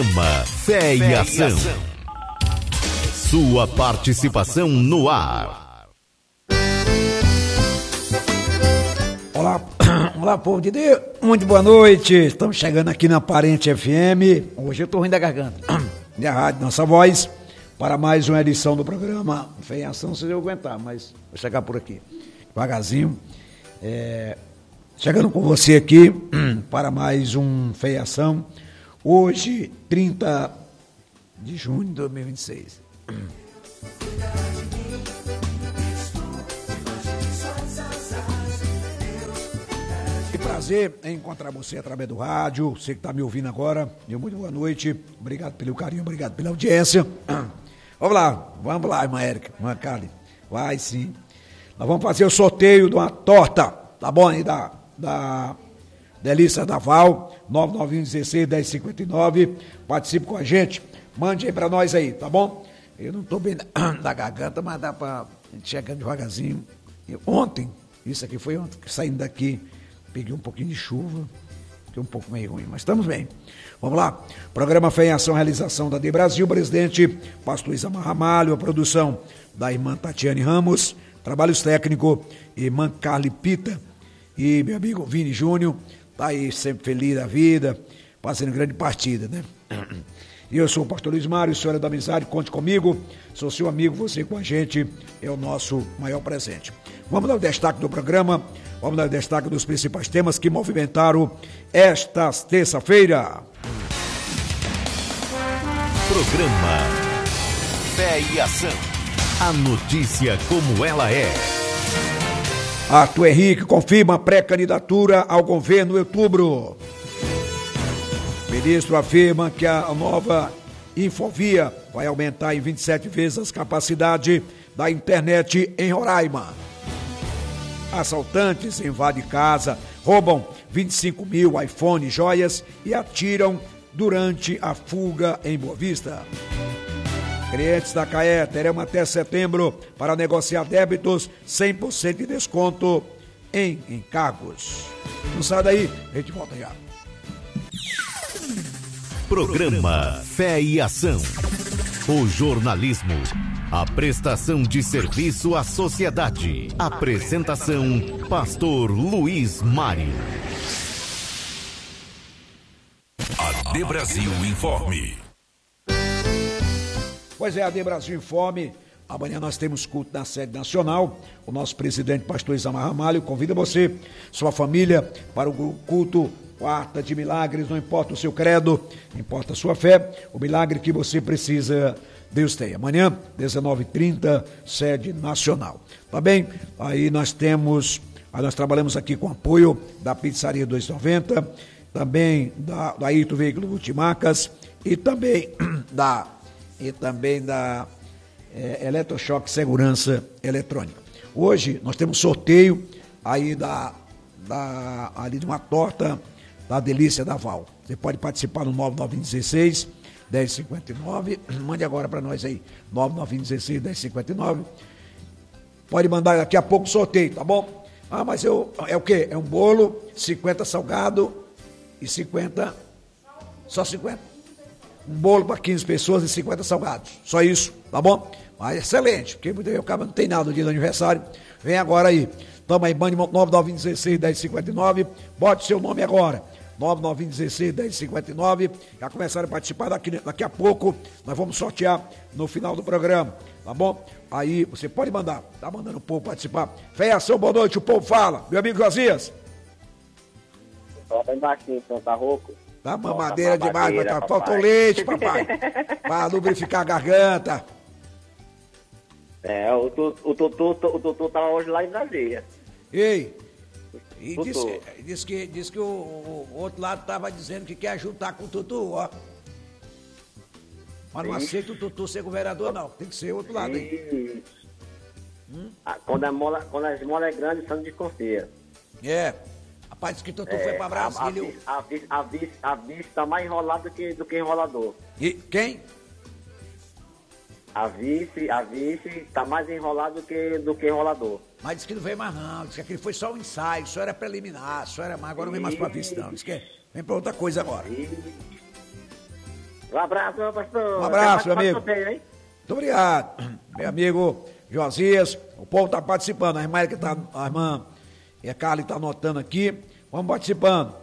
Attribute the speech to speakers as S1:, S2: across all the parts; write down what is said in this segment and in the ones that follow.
S1: Fé e Ação. Sua participação no ar.
S2: Olá, povo de Deus, muito boa noite. Estamos chegando aqui na Parente FM. Hoje eu tô ruim da garganta. Minha rádio, nossa voz, para mais uma edição do programa Fé e Ação. Vocês vão aguentar, mas vou chegar por aqui devagarzinho. Chegando com você aqui para mais um Fé e Ação. Hoje, 30 de junho de 2026. Que prazer em encontrar você através do rádio, você que está me ouvindo agora, muito boa noite, obrigado pelo carinho, obrigado pela audiência. Vamos lá, irmã Érica, irmã Kali, vai sim. Nós vamos fazer o sorteio de uma torta, tá bom, aí da Delícia da Val, 99116-1059, participe com a gente, mande aí pra nós aí, tá bom? Eu não tô bem da garganta, mas dá pra gente chegando devagarzinho. Isso aqui foi ontem, saindo daqui, peguei um pouquinho de chuva, fiquei um pouco meio ruim, mas estamos bem. Vamos lá, programa Fé em Ação, realização da De Brasil, presidente Pastor Isamar Ramalho, a produção da irmã Tatiane Ramos, trabalhos técnicos, irmã Carly Pita e meu amigo Vini Júnior, tá aí sempre feliz da vida, fazendo grande partida, né? E eu sou o pastor Luiz Mário, Senhora da Amizade, conte comigo, sou seu amigo, você com a gente é o nosso maior presente. Vamos dar o destaque do programa, vamos dar o destaque dos principais temas que movimentaram esta terça-feira.
S1: Programa Fé e Ação. A notícia como ela é.
S2: Arthur Henrique confirma pré-candidatura ao governo em outubro. O ministro afirma que a nova Infovia vai aumentar em 27 vezes as capacidades da internet em Roraima. Assaltantes invadem casa, roubam 25 mil iPhone, joias e atiram durante a fuga em Boa Vista. Clientes da CAE terão até setembro para negociar débitos 100% de desconto em encargos. Não sai daí, a gente volta já.
S1: Programa Fé e Ação. O jornalismo, a prestação de serviço à sociedade. Apresentação, Pastor Luiz Mário.
S3: A De Brasil Informe.
S2: Pois é, a De Brasil Informe. Amanhã nós temos culto na sede nacional. O nosso presidente, pastor Isamar Ramalho, convida você, sua família, para o culto Quarta de Milagres. Não importa o seu credo, importa a sua fé. O milagre que você precisa, Deus tem. Amanhã, 19h30, sede nacional. Tá bem? Aí nós trabalhamos aqui com apoio da Pizzaria 290, também da Ayrton Veículo Multimarcas e também da Eletrochoque Segurança Eletrônica. Hoje nós temos sorteio aí ali de uma torta da Delícia da Val. Você pode participar no 99116-1059. Mande agora para nós aí, 99116-1059. Pode mandar daqui a pouco o sorteio, tá bom? Ah, mas é o quê? É um bolo, 50 salgado e 50, só 50. Um bolo para 15 pessoas e 50 salgados. Só isso, tá bom? Mas excelente, porque muita gente não tem nada no dia do aniversário. Vem agora aí. Toma aí, mande 99116-1059. Bote seu nome agora. 99116-1059. Já começaram a participar daqui a pouco. Nós vamos sortear no final do programa, tá bom? Aí você pode mandar. Tá mandando o povo participar. Fé e Ação, boa noite. O povo fala. Meu amigo Josias.
S4: Só bem baixinho, então tá rouco.
S2: Tá mamadeira demais, mas tá faltou leite, papai. Pra lubrificar a garganta.
S4: O Tutu tava hoje lá em Brasília.
S2: Ei, e disse que o outro lado tava dizendo que quer juntar com o Tutu, ó. Mas não aceita o Tutu ser governador, não. Tem que ser o outro lado aí.
S4: Quando a esmola é grande, só não desconfia.
S2: Rapaz, disse que o Tutu foi pra Brasília.
S4: A vice tá mais enrolada do que enrolador.
S2: E quem?
S4: A vice tá mais enrolada do que enrolador.
S2: Mas disse que não veio mais não, disse que aquele foi só um ensaio, só era preliminar, só era mais, agora não vem mais pra vice não, disse que vem pra outra coisa agora.
S4: Um abraço, meu pastor.
S2: Um abraço, meu amigo.
S4: Sorteio, hein?
S2: Muito obrigado, meu amigo Josias. O povo está participando. A irmã e a Carla está anotando aqui. Vamos participando.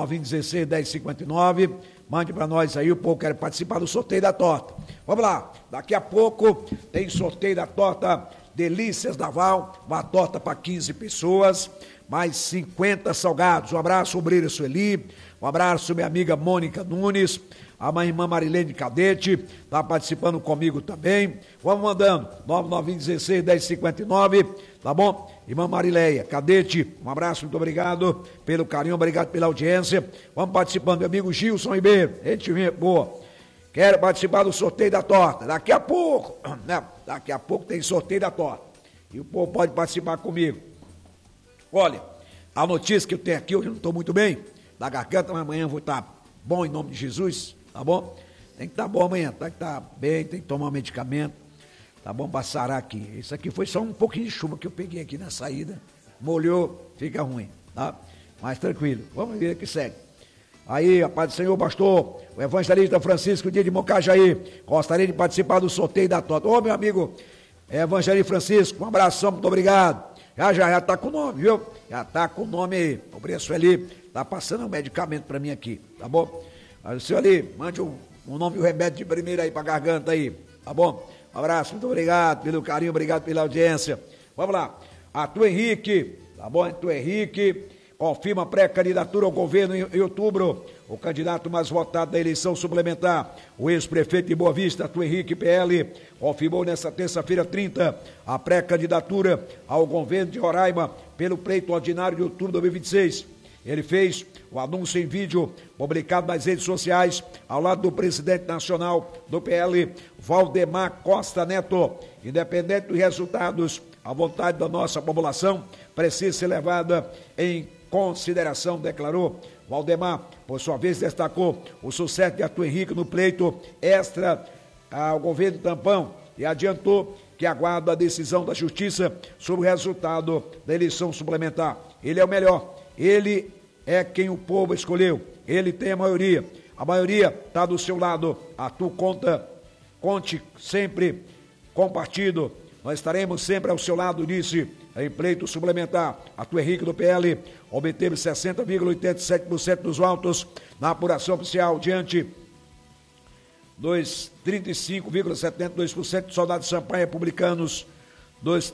S2: 9916-1059. Mande para nós aí, o povo quer participar do sorteio da torta. Vamos lá. Daqui a pouco tem sorteio da torta Delícias da Val. Uma torta para 15 pessoas. Mais 50 salgados. Um abraço, obreira Sueli. Um abraço, minha amiga Mônica Nunes. A minha irmã Marilene Cadete está participando comigo também. Vamos mandando. 9916-1059. Tá bom? Irmã Marileia Cadete, um abraço, muito obrigado pelo carinho, obrigado pela audiência. Vamos participando, meu amigo Gilson Ribeiro. Gente boa. Quero participar do sorteio da torta. Daqui a pouco, né? Daqui a pouco tem sorteio da torta. E o povo pode participar comigo. Olha, a notícia que eu tenho aqui, hoje eu não estou muito bem, da garganta, mas amanhã eu vou estar bom em nome de Jesus, tá bom? Tem que estar bom amanhã, tem que estar bem, tem que tomar um medicamento, tá bom? Para sarar aqui. Isso aqui foi só um pouquinho de chuva que eu peguei aqui na saída, molhou, fica ruim, tá? Mas tranquilo, vamos ver o que segue. Aí, a paz do Senhor, pastor, o evangelista Francisco Dia de Mocajaí, gostaria de participar do sorteio da torta. Ô, meu amigo, evangelista Francisco, um abração, muito obrigado. Já tá com o nome, viu? Já tá com o nome aí. O preço ali, tá passando um medicamento para mim aqui, tá bom? Aí o senhor ali, mande o nome e o remédio de primeira aí pra garganta aí, tá bom? Um abraço, muito obrigado pelo carinho, obrigado pela audiência. Vamos lá. Arthur Henrique, tá bom? Arthur Henrique confirma pré-candidatura ao governo em outubro. O candidato mais votado da eleição suplementar, o ex-prefeito de Boa Vista, Arthur Henrique PL, confirmou nesta terça-feira 30 a pré-candidatura ao governo de Roraima pelo pleito ordinário de outubro de 2026. Ele fez o anúncio em vídeo publicado nas redes sociais ao lado do presidente nacional do PL, Valdemar Costa Neto. Independente dos resultados, a vontade da nossa população precisa ser levada em consideração, declarou. Valdemar, por sua vez, destacou o sucesso de Arthur Henrique no pleito extra ao governo Tampão e adiantou que aguarda a decisão da Justiça sobre o resultado da eleição suplementar. Ele é o melhor, ele é quem o povo escolheu, ele tem a maioria está do seu lado. Arthur, conte sempre com o partido, nós estaremos sempre ao seu lado, disse. Em pleito suplementar, Arthur Henrique do PL obteve 60,87% dos votos na apuração oficial, diante dos 35,72% de soldados Sampaio republicanos, dos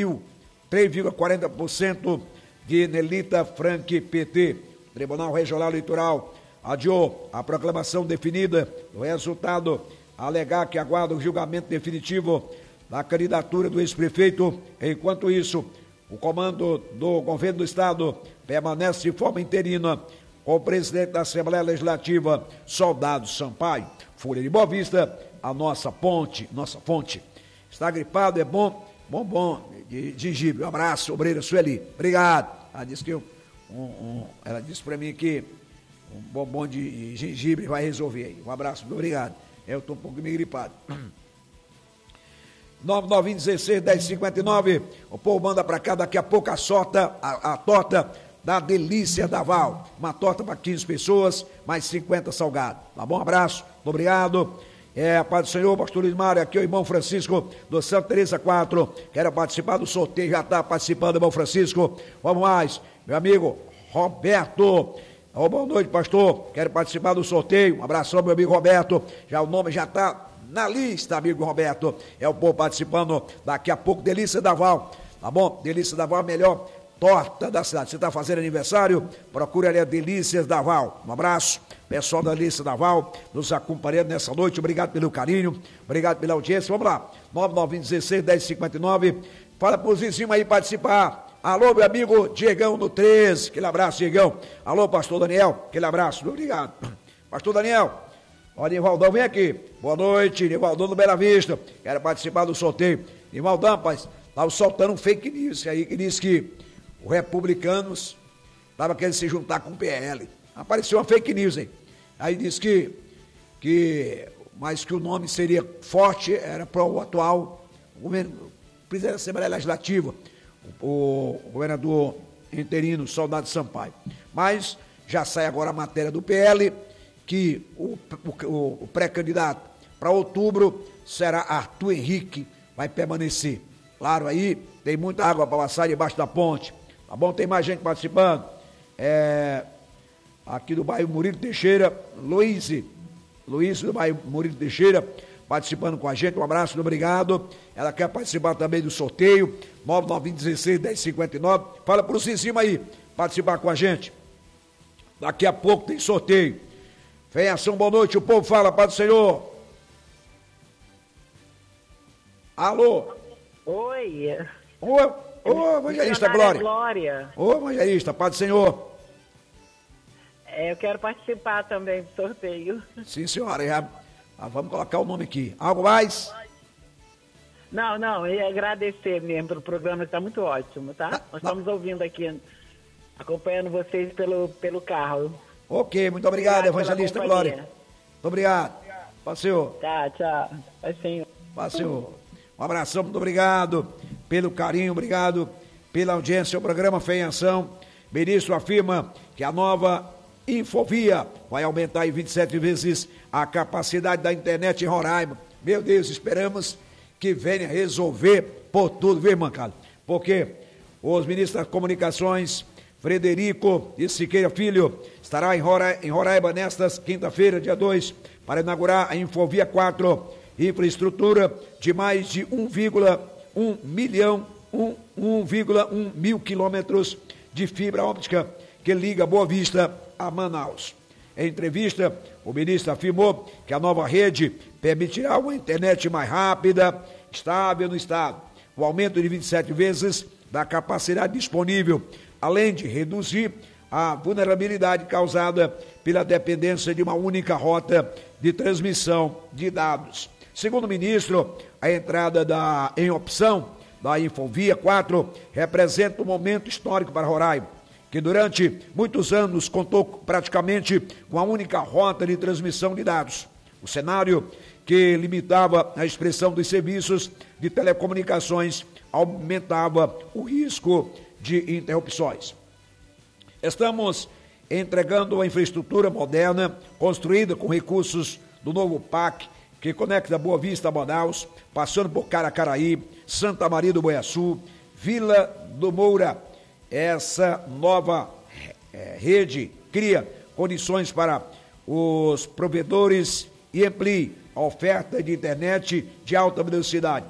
S2: 3,40% de Nelita Frank PT. O Tribunal Regional Eleitoral adiou a proclamação definida do resultado, a alegar que aguarda o julgamento definitivo da candidatura do ex-prefeito. Enquanto isso, o comando do governo do estado permanece de forma interina com o presidente da Assembleia Legislativa, Soldado Sampaio. Folha de Boa Vista, a nossa fonte. Está gripado, é bom de gengibre. Um abraço, obreira Sueli. Obrigado. Ela disse que ela disse para mim que um bombom de gengibre vai resolver aí. Um abraço, muito obrigado. Eu estou um pouco meio gripado. 9916-1059, o povo manda para cá, daqui a pouco a torta da Delícia da Val, uma torta para 15 pessoas, mais 50 salgados, tá bom? Um abraço, muito obrigado. Paz do Senhor, pastor Luiz Mário, aqui é o irmão Francisco do Santa Teresa 4, quero participar do sorteio, já está participando, irmão Francisco. Vamos mais, meu amigo Roberto. Boa noite, pastor, quero participar do sorteio. Um abração, meu amigo Roberto, já o nome já está na lista, amigo Roberto. É o povo participando. Daqui a pouco, Delícia da Val, tá bom? Delícia da Val, a melhor torta da cidade. Você está fazendo aniversário? Procure ali a Delícias da Val. Um abraço, pessoal da Delícia da Val, nos acompanhando nessa noite. Obrigado pelo carinho, obrigado pela audiência. Vamos lá, 9916-1059. Fala para os vizinhos aí participar. Alô, meu amigo Diegão do 13. Aquele abraço, Diegão. Alô, pastor Daniel. Aquele abraço, obrigado. Pastor Daniel. Ó, Nivaldão, vem aqui. Boa noite, Nivaldão do Bela Vista. Quero participar do sorteio. Nivaldão, rapaz, estava soltando um fake news aí que diz que os republicanos estavam querendo se juntar com o PL. Apareceu uma fake news aí. Aí diz mas que o nome seria forte, era para o atual governo, presidente da Assembleia Legislativa, o governador interino, Soldado Sampaio. Mas já sai agora a matéria do PL, que o pré-candidato para outubro será Arthur Henrique, vai permanecer. Claro, aí tem muita água para passar debaixo da ponte, tá bom? Tem mais gente participando. Aqui do bairro Murilo Teixeira, Luiz do bairro Murilo Teixeira, participando com a gente, um abraço, muito obrigado. Ela quer participar também do sorteio, 99116-1059, fala pro Cicima aí, participar com a gente. Daqui a pouco tem sorteio. Fé em Ação, boa noite, o povo fala, Pai do Senhor. Alô?
S5: Oi.
S2: Ô, evangelista Glória.
S5: Glória.
S2: Ô, evangelista, Pai do Senhor.
S5: Eu quero participar também do sorteio.
S2: Sim, senhora, já vamos colocar o nome aqui. Algo mais?
S5: Não, eu ia agradecer mesmo pelo programa, que está muito ótimo, tá? Nós estamos ouvindo aqui, acompanhando vocês pelo carro.
S2: Ok, muito obrigado, evangelista Glória. Muito obrigado. Paz, Senhor.
S5: Tá, tchau. Paz, Senhor.
S2: Paz, Senhor. Um abração, muito obrigado pelo carinho, obrigado pela audiência. O programa Fé em Ação. Ministro afirma que a nova Infovia vai aumentar em 27 vezes a capacidade da internet em Roraima. Meu Deus, esperamos que venha resolver por tudo, viu, irmã Carla? Porque os ministros das Comunicações, Frederico de Siqueira Filho, estará em Roraima nesta quinta-feira, dia 2, para inaugurar a Infovia 4, infraestrutura de mais de 1,1 mil quilômetros de fibra óptica que liga Boa Vista a Manaus. Em entrevista, o ministro afirmou que a nova rede permitirá uma internet mais rápida, estável no estado, o aumento de 27 vezes da capacidade disponível, além de reduzir a vulnerabilidade causada pela dependência de uma única rota de transmissão de dados. Segundo o ministro, a entrada em opção da Infovia 4 representa um momento histórico para Roraima, que durante muitos anos contou praticamente com a única rota de transmissão de dados. O cenário que limitava a expressão dos serviços de telecomunicações aumentava o risco de interrupções. Estamos entregando a infraestrutura moderna, construída com recursos do novo PAC, que conecta Boa Vista a Manaus, passando por Caracaraí, Santa Maria do Boiaçu, Vila do Moura. Essa nova rede cria condições para os provedores e amplia a oferta de internet de alta velocidade.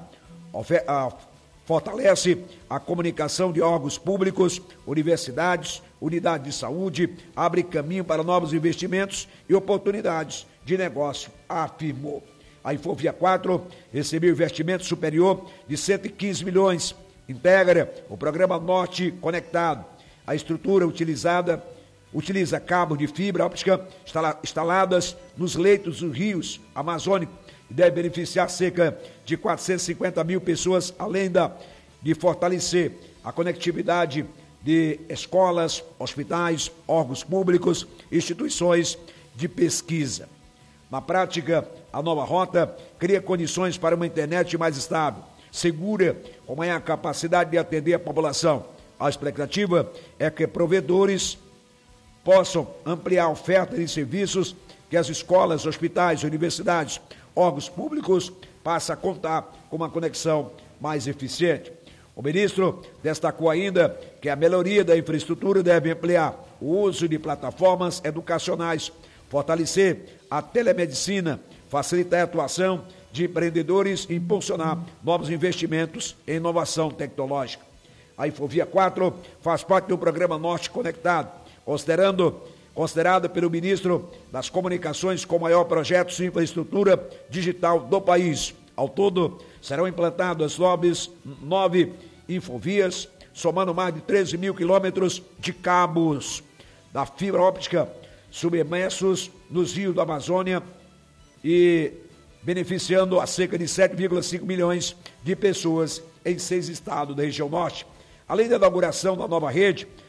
S2: Fortalece a comunicação de órgãos públicos, universidades, unidades de saúde, abre caminho para novos investimentos e oportunidades de negócio, afirmou. A Infovia 4 recebeu investimento superior de 115 milhões, integra o programa Norte Conectado. A estrutura utiliza cabos de fibra óptica instaladas nos leitos dos rios amazônicos e deve beneficiar cerca de 450 mil pessoas, além de fortalecer a conectividade de escolas, hospitais, órgãos públicos, instituições de pesquisa. Na prática, a nova rota cria condições para uma internet mais estável, segura, com maior capacidade de atender a população. A expectativa é que provedores possam ampliar a oferta de serviços que as escolas, hospitais, universidades, órgãos públicos passam a contar com uma conexão mais eficiente. O ministro destacou ainda que a melhoria da infraestrutura deve ampliar o uso de plataformas educacionais, fortalecer a telemedicina, facilitar a atuação de empreendedores e impulsionar novos investimentos em inovação tecnológica. A Infovia 4 faz parte do programa Norte Conectado, considerada pelo ministro das Comunicações como o maior projeto de infraestrutura digital do país. Ao todo, serão implantadas 9 infovias, somando mais de 13 mil quilômetros de cabos da fibra óptica submersos nos rios da Amazônia e beneficiando a cerca de 7,5 milhões de pessoas em 6 estados da região norte. Além da inauguração da nova rede,